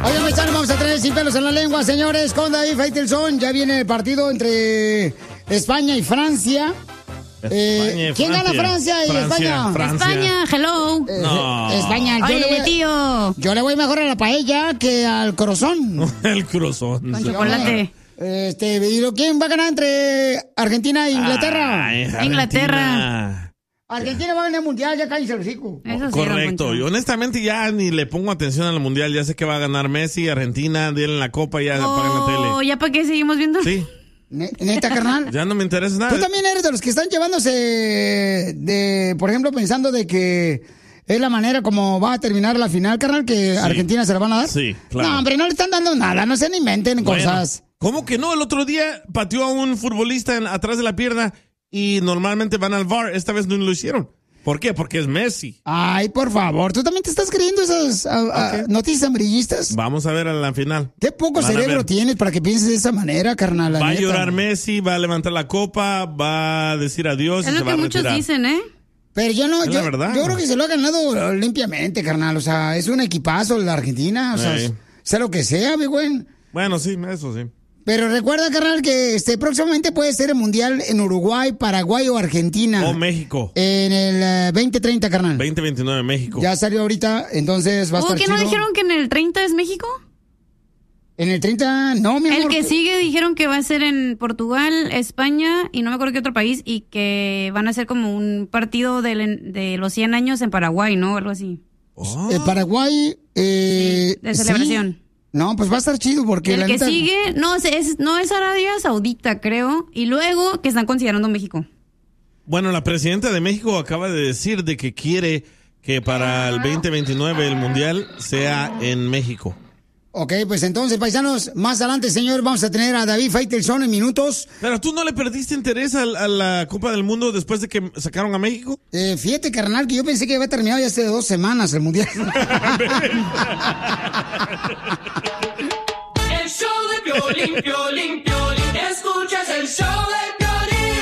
Oigan, paisanos, vamos a traer sin pelos en la lengua, señores, con David Faitelson. Ya viene el partido entre España y Francia. ¿Quién gana, Francia y España? España, hello. No. España. Yo le voy mejor a la paella que al corazón. El corazón. Con chocolate. ¿Quién va a ganar entre Argentina e Inglaterra? Inglaterra. Argentina va a ganar el mundial, ya cállese el hocico. Correcto. Yo honestamente ya ni le pongo atención al mundial. Ya sé que va a ganar Messi, Argentina, denle la copa y ya apagan la tele. ¿Ya para qué seguimos viendo? Sí. ¿Neta, carnal? Ya no me interesa nada. Tú también eres de los que están llevándose por ejemplo, pensando de que es la manera como va a terminar la final, carnal, que Argentina se la van a dar. Sí, claro. No, hombre, no le están dando nada, no se inventen cosas. ¿Cómo que no? El otro día pateó a un futbolista atrás de la pierna y normalmente van al VAR. Esta vez no lo hicieron. ¿Por qué? Porque es Messi. Ay, por favor, ¿tú también te estás creyendo esas noticias amarillistas? Vamos a ver a la final. Qué poco cerebro tienes para que pienses de esa manera, carnal. Va a llorar Messi, va a levantar la copa, va a decir adiós y se va a retirar. Es lo que muchos dicen, ¿eh? Pero yo creo que se lo ha ganado limpiamente, carnal. O sea, es un equipazo la Argentina. O sea, sea lo que sea, mi güey. Bueno, sí, eso sí. Pero recuerda, carnal, que próximamente puede ser el mundial en Uruguay, Paraguay o Argentina. O México. En el 2030, carnal. 2029 México. Ya salió ahorita, entonces va a estar ¿qué chido. no dijeron que en el 30 es México? En el 30, no, mi amor. El que sigue dijeron que va a ser en Portugal, España y no me acuerdo qué otro país y que van a hacer como un partido de los 100 años en Paraguay, ¿no? Algo así. Paraguay, de celebración. Sí. No, pues va a estar chido porque el que sigue, no es Arabia Saudita, creo, y luego que están considerando México. Bueno, la presidenta de México acaba de decir de que quiere que para el 2029 el mundial sea en México. Ok, pues entonces, paisanos, más adelante, señor, vamos a tener a David Faitelson en minutos. Pero tú no le perdiste interés a la Copa del Mundo después de que sacaron a México. Fíjate, carnal, que yo pensé que había terminado ya hace 2 semanas el mundial. El show de Piolín, Piolín, Piolín. Escuchas el show de Piolín.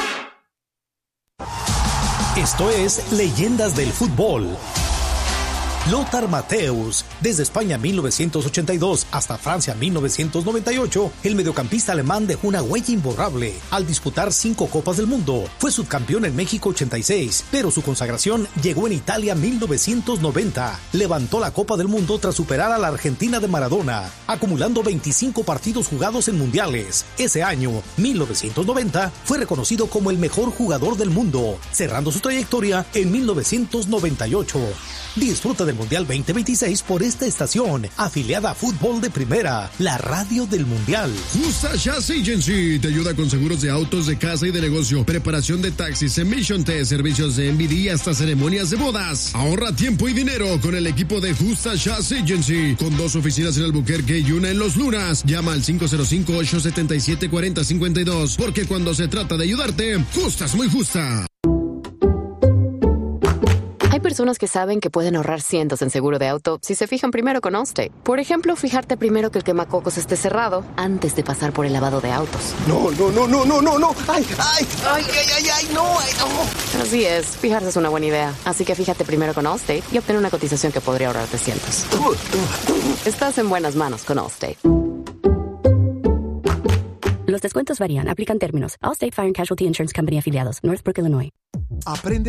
Esto es Leyendas del Fútbol. Lothar Matthäus. Desde España 1982 hasta Francia 1998, el mediocampista alemán dejó una huella imborrable al disputar 5 Copas del Mundo. Fue subcampeón en México 86, pero su consagración llegó en Italia 1990. Levantó la Copa del Mundo tras superar a la Argentina de Maradona, acumulando 25 partidos jugados en mundiales. Ese año, 1990, fue reconocido como el mejor jugador del mundo, cerrando su trayectoria en 1998. Disfruta del Mundial 2026 por esta estación, afiliada a Fútbol de Primera, la radio del Mundial. Justa Jazz Agency te ayuda con seguros de autos, de casa y de negocio, preparación de taxis, emission test, servicios de MVD y hasta ceremonias de bodas. Ahorra tiempo y dinero con el equipo de Justa Jazz Agency, con 2 oficinas en Albuquerque y una en Los Lunas. Llama al 505-877-4052, porque cuando se trata de ayudarte, justa es muy justa. Hay personas que saben que pueden ahorrar cientos en seguro de auto si se fijan primero con Allstate. Por ejemplo, fijarte primero que el quemacocos esté cerrado antes de pasar por el lavado de autos. No. ¡Ay, no! Así es, fijarse es una buena idea. Así que fíjate primero con Allstate y obtén una cotización que podría ahorrarte cientos. Estás en buenas manos con Allstate. Los descuentos varían. Aplican términos. Allstate Fire and Casualty Insurance Company afiliados. Northbrook, Illinois. Aprende